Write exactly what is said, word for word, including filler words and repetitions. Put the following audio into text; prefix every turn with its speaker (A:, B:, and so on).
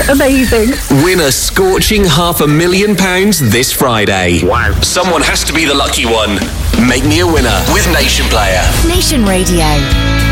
A: Amazing.
B: Win a scorching half a million pounds this Friday.
C: Wow.
B: Someone has to be the lucky one. Make me a winner with Nation Player.
D: Nation Radio.